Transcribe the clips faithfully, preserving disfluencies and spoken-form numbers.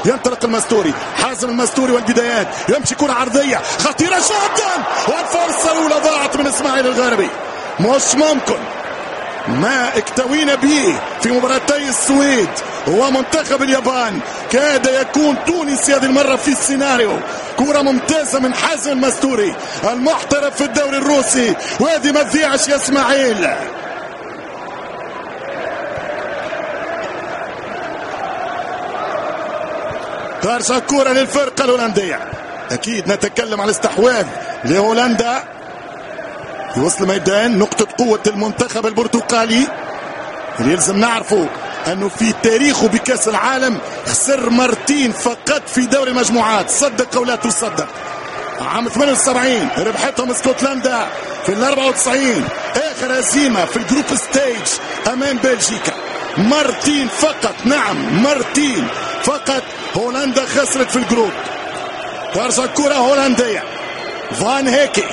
ينطلق المستوري، حازم المستوري والبدايات، يمشي كرة عرضية خطيرة جدا، والفرصة الأولى ضاعت من إسماعيل الغربي. مش ممكن ما اكتوينا به في مباراتي السويد ومنتخب اليابان، كاد يكون تونسي هذه المرة في السيناريو. كرة ممتازة من حازم المستوري المحترف في الدوري الروسي، وهذه ما تضيعش يا اسماعيل. ترجع كرة للفرقة الهولندية. أكيد نتكلم عن الاستحواذ لهولندا في وسط الميدان، نقطة قوة المنتخب البرتقالي اللي يلزم نعرفه أنه في تاريخه بكأس العالم خسر مرتين فقط في دوري المجموعات، صدق أو لا تصدق. عام ثمانية وسبعين ربحتهم اسكتلندا، في ال أربعة وتسعين آخر هزيمة في الجروب ستيج أمام بلجيكا، مرتين فقط، نعم مرتين فقط هولندا خسرت في الجروب. ترجع كرة هولندية، فان هيكي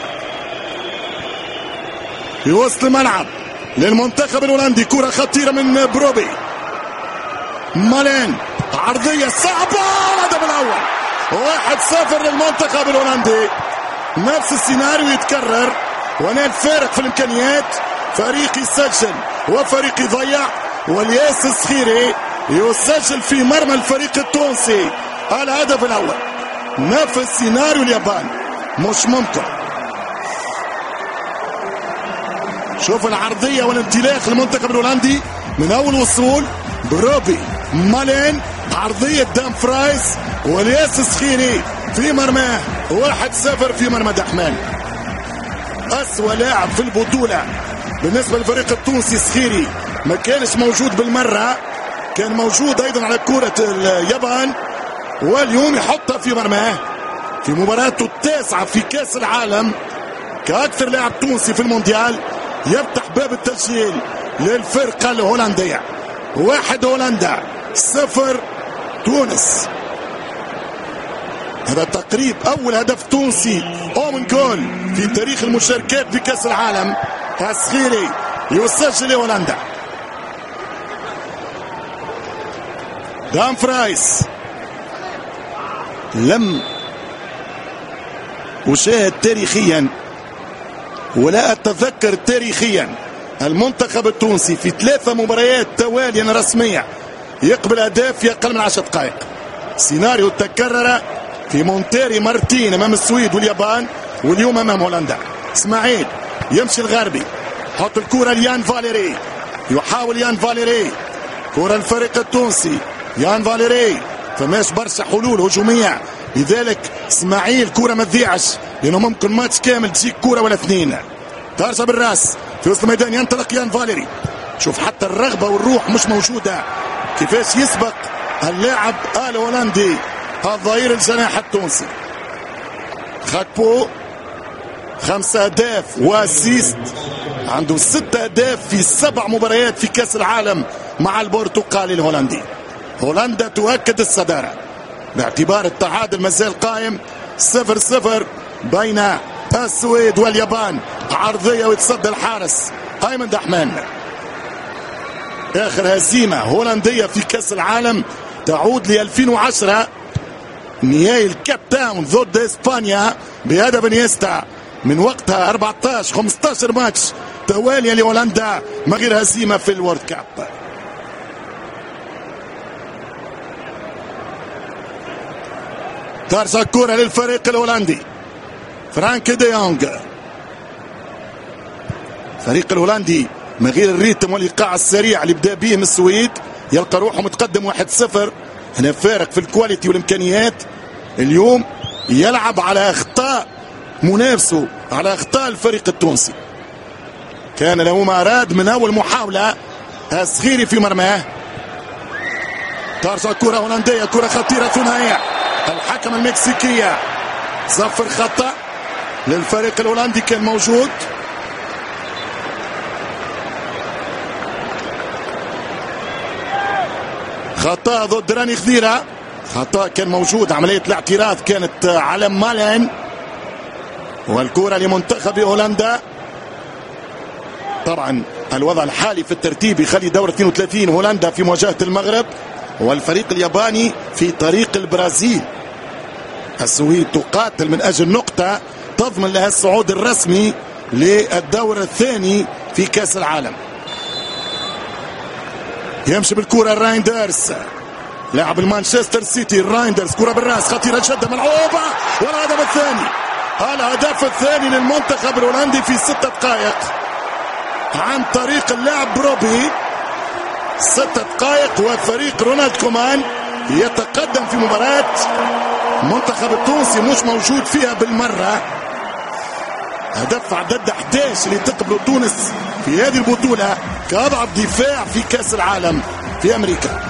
في وسط الملعب للمنتخب الهولندي، كرة خطيرة من بروبي، مالين عرضية صعبة، الهدف الأول واحد صفر للمنتخب الهولندي. نفس السيناريو يتكرر، وهنا الفارق في الإمكانيات، فريق يسجل وفريق يضيع، والياس الصخيري يسجل في مرمى الفريق التونسي الهدف الأول. نفس سيناريو اليابان، مش ممكن. شوف العرضية والانطلاق للمنتخب الهولندي من أول وصول، بروبي، مالين، عرضية دام فرايز والياس الصخيري في مرماه، واحد صفر في مرمى دحمان. أسوأ لاعب في البطولة بالنسبة للفريق التونسي صخيري، ما كانش موجود بالمرة، كان موجود أيضا على كرة اليابان، واليوم يحطها في مرماه في مباراته التاسعة في كأس العالم كأكثر لاعب تونسي في المونديال. يفتح باب التسجيل للفرقة الهولندية. واحد هولندا صفر تونس. هذا تقريب أول هدف تونسي أومن جول في تاريخ المشاركات في كأس العالم. الصخيري يسجل لهولندا. دام فرايس لم أشاهد تاريخيا ولا أتذكر تاريخيا المنتخب التونسي في ثلاثة مباريات تواليا رسمية يقبل أهداف في أقل من عشر دقائق. سيناريو تكرر في مونتيري مرتين أمام السويد واليابان، واليوم أمام هولندا. اسماعيل يمشي الغربي، حط الكرة ليان فاليري، يحاول يان فاليري، كرة الفريق التونسي، يان فاليري فماش برشا حلول هجومية، لذلك اسماعيل كرة ما تضيعش، لأنه ممكن ماتش كامل تجيك كرة ولا اثنين. ترجع بالراس في وسط الميدان، ينطلق يان فاليري، شوف حتى الرغبة والروح مش موجودة، كيفاش يسبق اللاعب الهولندي الظهير الجناح التونسي. خاكبو خمسة أهداف واسيست، عنده ست أهداف في سبع مباريات في كأس العالم مع البرتقالي الهولندي. هولندا تؤكد الصدارة باعتبار التعادل مازال قائم صفر صفر بين السويد واليابان. عرضية ويتصدى الحارس أيمن دحمان. آخر هزيمة هولندية في كأس العالم تعود ل ألفين وعشرة، نهائي الكاب تاون ضد إسبانيا بهدف انيستا. من وقتها أربعة عشر خمسة عشر ماتش تواليا لهولندا ما غير هزيمة في الورد كاب. ترجع الكرة للفريق الهولندي، فرانك دي يونغ. الفريق الهولندي من غير الريتم والايقاع السريع اللي بدا به من السويد يلقى روحه متقدم واحد صفر. هنا فارق في الكواليتي والامكانيات. اليوم يلعب على اخطاء منافسه، على اخطاء الفريق التونسي. كان له ما اراد من اول محاوله. الصخيري في مرماه. ترجع كره هولنديه، كره خطيره ثنائيه. الحكم المكسيكيه صفر خطا للفريق الهولندي كان موجود. خطأ ضد راني خضيرة، خطأ كان موجود. عملية الاعتراض كانت على مالين، والكرة لمنتخب هولندا. طبعا الوضع الحالي في الترتيب يخلي دور اثنين وثلاثين هولندا في مواجهة المغرب والفريق الياباني في طريق البرازيل. السويد تقاتل من أجل نقطة تضمن لها الصعود الرسمي للدور الثاني في كأس العالم. يمشي بالكرة رايندرز لاعب المانشستر سيتي. رايندرز كرة بالراس خطيرة جدا ملعوبة والهدف الثاني. الهدف الثاني للمنتخب الهولندي في ست دقائق عن طريق اللاعب بروبي. ست دقائق وفريق رونالد كومان يتقدم في مباراة المنتخب التونسي مش موجود فيها بالمرة. هدف عدد أحد عشر اللي تقبله تونس في هذه البطولة كأضعف دفاع في كأس العالم في أمريكا.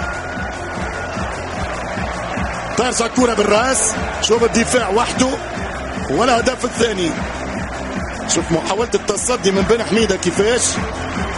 ترجع كرة بالراس، شوف الدفاع وحده ولا هدف الثاني. شوف محاولة التصدي من بن حميدة كيفاش